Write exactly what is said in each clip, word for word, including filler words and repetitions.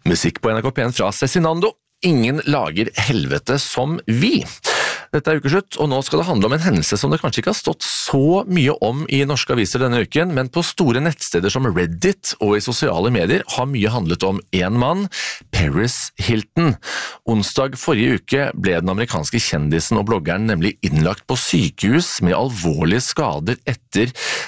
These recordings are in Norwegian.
Musikk på N R K P en fra Cezinando. Ingen lager helvete som vi. Dette er ukeslutt, og nå skal det handle om en hendelse som det kanskje ikke har stått så mye om i norske aviser denne uken, men på store nettsteder som Reddit og i sosiale medier har mye handlet om en mann, Paris Hilton. Onsdag forrige uke ble den amerikanske kjendisen og bloggeren nemlig innlagt på sykehus med alvorlige skader etter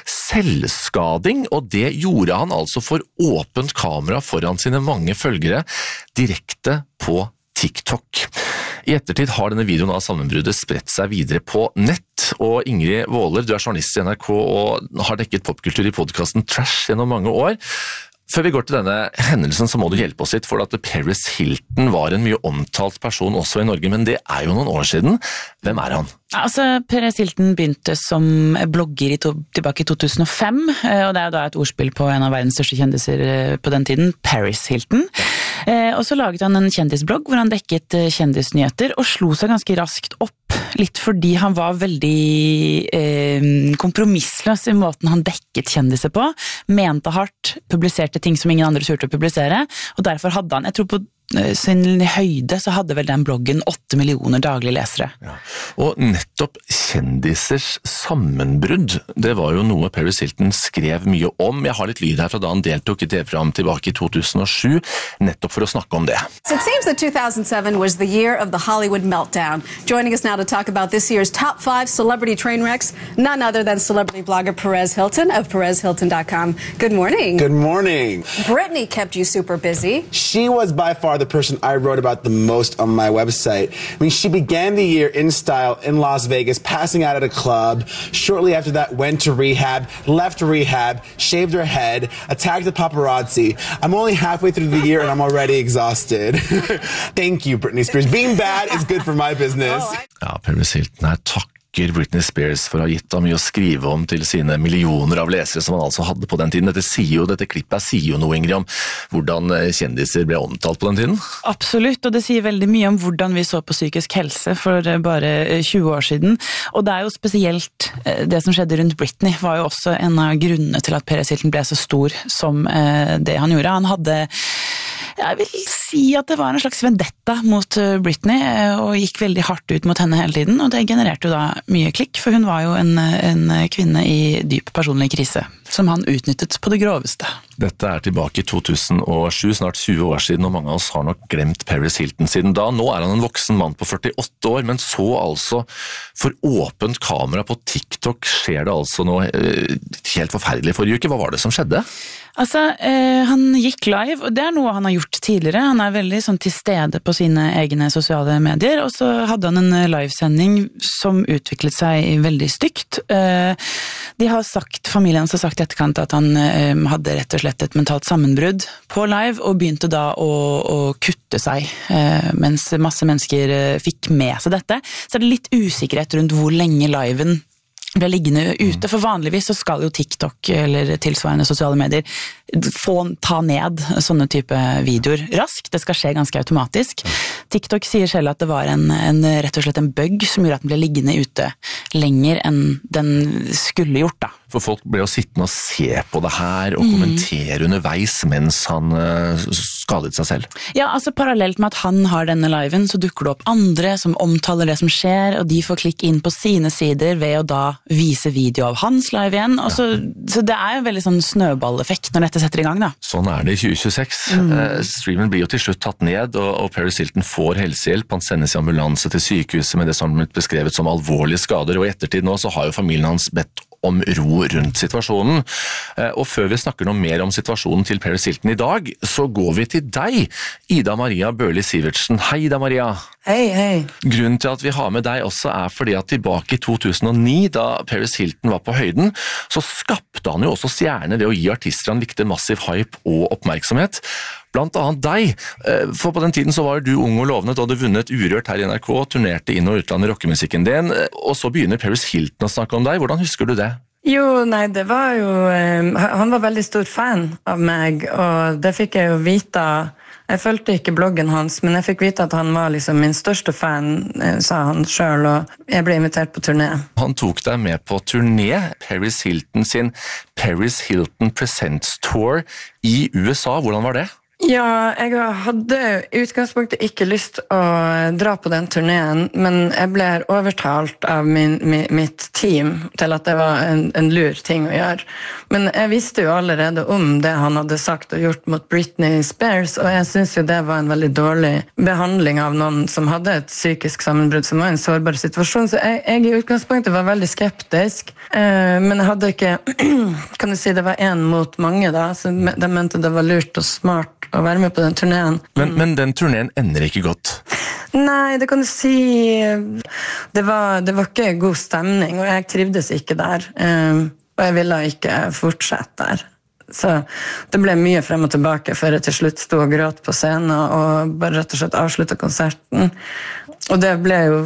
selvskading, og det gjorde han altså for åpent kamera foran sine mange følgere direkte på TikTok. I ettertid har denne videoen av sammenbruddet spredt seg videre på nett, og Ingrid Våler, du er journalist i N R K og har dekket popkultur i podcasten Trash gjennom mange år. Før vi går til denne hendelsen så må du hjelpe oss litt, for at Paris Hilton var en mye omtalt person også i Norge, men det er jo noen år siden. Hvem er han? Altså, Paris Hilton begynte som blogger i to, tilbake i to tusen og fem, og det er jo da et ordspill på en av verdens største kjendiser på den tiden, Paris Hilton. Og så laget han en kjendisblogg hvor han dekket kjendisnyheter og slo seg ganske raskt opp, litt fordi han var veldig eh, kompromissløs i måten han dekket kjendiser på, mente hardt, publiserte ting som ingen andre turte å publisere, og derfor hadde han, jeg tror på sin høyde så hadde vel den bloggen åtte millioner daglige lesere. Ja. Og nettopp kjendisers sammenbrudd, det var jo noe Paris Hilton skrev mye om. Jeg har litt lyd her fra da han deltok i T V-program tilbake i to tusen og sju, nettopp for å snakke om det. So it seems that two thousand seven was the year of the Hollywood meltdown. Joining us now to talk about this year's top five celebrity train wrecks, none other than celebrity blogger Perez Hilton of Perez Hilton dot com. Good morning. Good morning. Britney kept you super busy. She was by far the person I wrote about the most on my website. I mean, she began the year in style in Las Vegas, passing out at a club. Shortly after that, went to rehab, left rehab, shaved her head, attacked the paparazzi. I'm only halfway through the year and I'm already exhausted. Thank you, Britney Spears. Being bad is good for my business. Ja, Paris Hilton er takk. Britney Spears for å ha gitt ham mye å skrive om til sine millioner av lesere som han altså hadde på den tiden. Dette sier jo, dette klippet sier jo noe, Ingrid, om hvordan kjendiser ble omtalt på den tiden. Absolutt, og det sier veldig mye om hvordan vi så på psykisk helse for bare tjue år siden. Og det er jo spesielt det som skjedde rundt Britney, var jo også en av grunnene til at Paris Hilton ble så stor som det han gjorde. Han hadde Jeg vil si at det var en slags vendetta mot Britney, og gikk veldig hardt ut mot henne hele tiden, og det genererte jo da mye klikk, for hun var jo en, en kvinne i dyp personlig krise, som han utnyttet på det groveste. Dette er tilbake i to tusen og sju, snart tjue år siden, og mange av oss har nok glemt Paris Hilton siden da. Nå er han en voksen mann på førtiåtte år, men så altså for åpent kamera på TikTok skjer det altså noe helt forferdelig forrige uke. Hva var det som skjedde? Altså, eh, han gikk live, og det er noe han har gjort tidligere. Han er veldig sånn til stede på sine egne sosiale medier, og så hadde han en livesending som utviklet seg veldig stygt. Eh, de har sagt, familien har sagt i etterkant at han eh, hadde rett og slett et mentalt sammenbrudd på live, og begynte da å, å kutte seg, eh, mens masse mennesker eh, fikk med seg dette. Så er det litt usikkerhet rundt hvor lenge liven ble liggende ute, for vanligvis så skal jo TikTok eller tilsvarende sosiale medier få ta ned sånne type videoer raskt, det skal skje ganske automatisk. TikTok sier selv at det var en, en rett og slett en bug som gjorde at den ble liggende ute lenger enn den skulle gjort da. For folk ble jo sittende og se på det her og mm. kommentere underveis mens han uh, skadet seg selv. Ja, altså parallelt med at han har denne liven, så dukker det opp andre som omtaler det som skjer, og de får klikke inn på sine sider ved å da vise video av hans live igjen. Og så, ja. så det er jo veldig sånn snøballeffekt når dette setter i gang da. Sånn er det i tjue tjueseks. Mm. Uh, streamen blir jo til slutt tatt ned, og, og Paris Hilton får helsehjelp. Han sendes i ambulanse til sykehuset med det som er beskrevet som alvorlige skader, og i ettertid nå så har jo familien hans bedt om ro rundt situasjonen. Og før vi snakker noe mer om situasjonen til Paris Hilton i dag, så går vi til deg, Ida Maria Børli Sivertsen. Hei, Ida Maria. Hei, hei. Grunnen til at vi har med deg også er fordi at tilbake i to tusen og ni, da Paris Hilton var på høyden, så skapte han jo også stjerner ved å gi artister han likte massiv hype og oppmerksomhet. Blant annet deg, for på den tiden så var du ung og lovende, da du vunnet Urørt her i N R K, turnerte inn og utlandet rockemusikken din, og så begynner Paris Hilton å snakke om deg. Hvordan husker du det? Jo, nei, det var jo, eh, han var veldig stor fan av meg, og det fikk jeg jo vite. Jeg følte ikke bloggen hans, men jeg fikk vite at han var liksom min største fan, eh, sa han selv, og jeg ble invitert på turné. Han tok deg med på turné, Paris Hilton sin Paris Hilton Presents Tour i U S A. Hvordan var det? Ja, jeg hadde i utgangspunktet ikke lyst å dra på den turneen, men jeg ble overtalt av min, min, mitt team til at det var en, en lur ting å gjøre. Men jeg visste jo allerede om det han hadde sagt og gjort mot Britney Spears, og jeg synes jo det var en veldig dårlig behandling av noen som hadde et psykisk sammenbrudd, som var en sårbar situasjon. Så jeg, jeg i utgangspunktet var veldig skeptisk, eh, men jeg hadde ikke, kan du si, det var en mot mange da, så de mente det var lurt og smart å være med på den turneen. Men, men den turneen ender ikke godt? Nei, det kan du si. Det var, det var ikke god stemning, og jeg trivdes ikke der. Og jeg ville ikke fortsette der. Så det ble mye frem og tilbake før jeg til slutt stod og gråt på scenen og bare rett og slett avsluttet konserten. Og det ble jo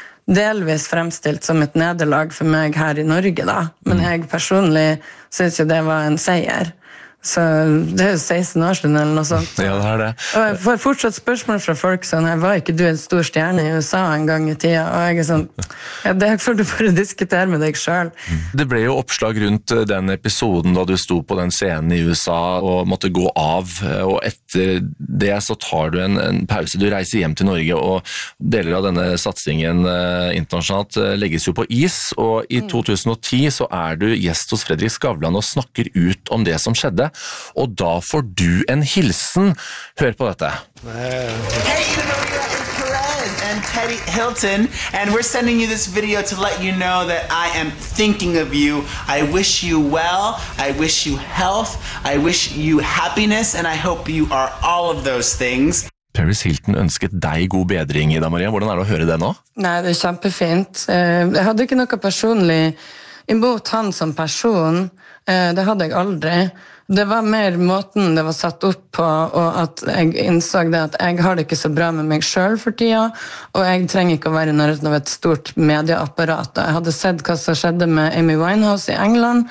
delvis fremstilt som et nederlag for meg her i Norge da. Men jeg personlig synes jo det var en seier. Så det er jo seksten år siden eller noe sånt. Ja, det er det. Og jeg får fortsatt spørsmål fra folk sånn, var ikke du en stor stjerne i U S A en gang i tida? Og jeg er sånn, ja, det får du bare diskutere med deg selv. Det ble jo oppslag rundt den episoden da du sto på den scenen i U S A og måtte gå av, og etter det så tar du en, en pause, du reiser hjem til Norge, og deler av denne satsingen eh, internasjonalt eh, legges jo på is, og i to tusen og ti så er du gjest hos Fredrik Skavlan og snakker ut om det som skjedde. Og da får du en hilsen. Hør på dette. Hey, Ida Maria, it's Perez and Teddy Hilton, and we're sending you this video to let you know that I am thinking of you. I wish you well, I wish you health, I wish you happiness, and I hope you are all of those things. Paris Hilton ønsket deg god bedring, Ida Maria. Hvordan er det å høre det nå? Nei, det er kjempefint. Jeg hadde ikke noe personlig imot han som person. Det hadde jeg aldri. Det var mer måten det var satt opp på, og at jeg innså det at jeg har det ikke så bra med meg selv for tida, og jeg trenger ikke å være i nærheten av et stort medieapparat. Jeg hadde sett hva som skjedde med Amy Winehouse i England,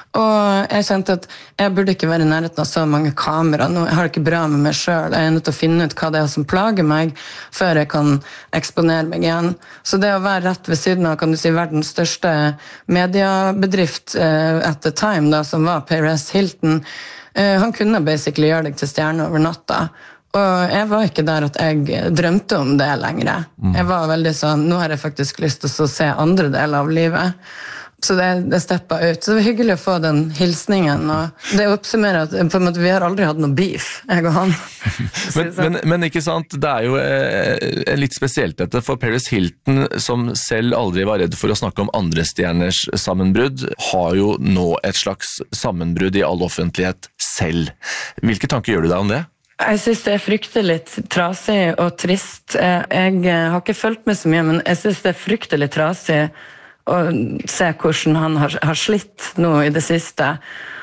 og jeg kjente at jeg burde ikke være i nærheten av så mange kamera. Nå, jeg har det ikke bra med meg selv. Jeg er nødt til å finne ut hva det er som plager meg, før jeg kan eksponere meg igjen. Så det å være rett ved siden av, kan du si, verdens største mediebedrift uh, at the time, da, som var Paris Hilton, uh, han kunne basically gjøre deg til stjerne over natta. Og jeg var ikke der at jeg drømte om det lenger. Mm. Jeg var veldig sånn, nå har jeg faktisk lyst til å se andre deler av livet. Så det, det steppet ut. Så det var hyggelig å få den hilsningen. Og det oppsummerer at på en måte, vi har aldri hatt noe beef, jeg og han. men, men, men ikke sant, det er jo eh, litt spesielt dette, for Paris Hilton, som selv aldri var redd for å snakke om andre stjerners sammenbrudd, har jo nå et slags sammenbrudd i all offentlighet selv. Hvilke tanker gjør du deg om det? Jeg synes det er fryktelig trasig og trist. Jeg har ikke følt med så mye, men jeg synes det er fryktelig trasig og se hvordan han har, har slitt nå i det siste.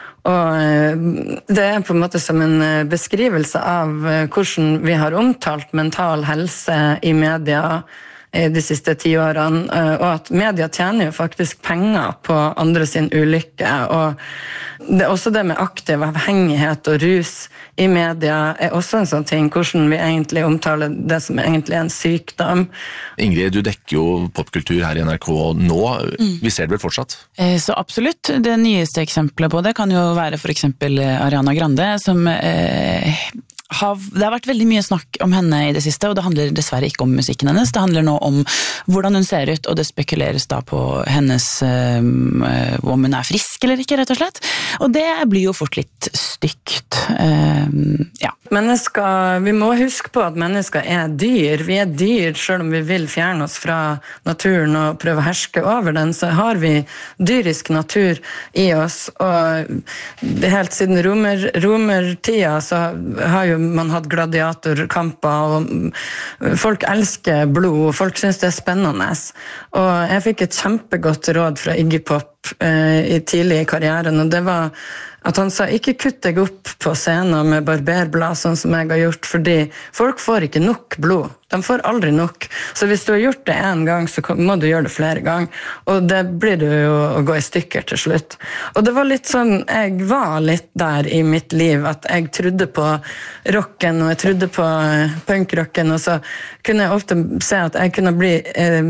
Og det er på en måte som en beskrivelse av hvordan vi har omtalt mental helse i media i de siste ti årene, og at media tjener jo faktisk penger på andre sin ulykke, og det er også det med aktiv avhengighet og rus i media er også en sånn ting, hvordan vi egentlig omtaler det som egentlig er en sykdom. Ingrid, du dekker jo popkultur her i N R K nå, mm. vi ser det vel fortsatt? Så absolutt, det nyeste eksempelet på det kan jo være for eksempel Ariana Grande, som eh, har, det har vært veldig mye snakk om henne i det siste, og det handler dessverre ikke om musikken hennes, det handler nå om hvordan hun ser ut, og det spekuleres da på hennes, um, om hun er frisk eller ikke, rett og slett. Og det blir jo fort litt stygt. Um, ja. Mennesker, vi må huske på at mennesker er dyr. Vi er dyr, selv om vi vil fjerne oss fra naturen og prøve å herske over den, så har vi dyrisk natur i oss, og helt siden romer, romertida så har jo man hatt gladiatorkamper, og folk elsker blod, og folk synes det er spennende. Og jeg fikk et kjempegodt råd fra Iggy Pop eh, i tidlig i karrieren, og det var at han sa, ikke kutt deg opp på scenen med barberblad, sånn som jeg har gjort, fordi folk får ikke nok blod. De får aldri nok. Så hvis du har gjort det en gang, så må du gjøre det flere ganger. Og det blir du jo å gå i stykker til slutt. Og det var litt sånn, jeg var litt der i mitt liv, at jeg trodde på rocken, og jeg trodde på punkrocken, og så kunne jeg ofte se at jeg kunne bli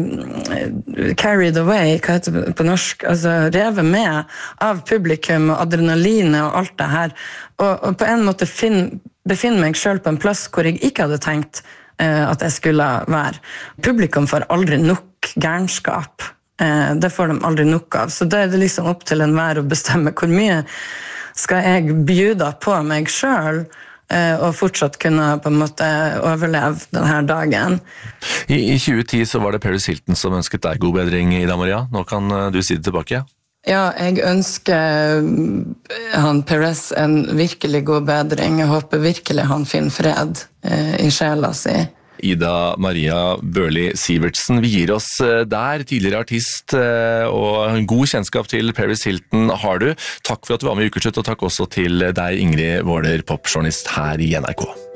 eh, carried away, hva heter det på norsk, altså revet med av publikum og adrenalin og alt det her, og, og på en måte finne befinner meg selv på en plass hvor jeg ikke hadde tenkt eh, at jeg skulle være. Publikum får aldri nok gærenskap. Eh, det får de aldri nok av. Så da er det liksom opp til enhver å bestemme hvor mye skal jeg bjuda på meg selv eh, og fortsatt kunne på en måte overleve denne dagen. I, I tjue ti så var det Paris Hilton som ønsket deg god bedring, Ida Maria. Nå kan uh, du si det tilbake. Ja, jeg ønsker han Perez en virkelig god bedring. Jeg håper virkelig han finner fred eh, i sjela si. Ida Maria Børli Sivertsen, vi gir oss der, tidligere artist og en god kjennskap til Paris Hilton har du. Takk for at du var med i Ukeslutt, og takk også til deg, Ingrid Våler, popjournalist her i N R K.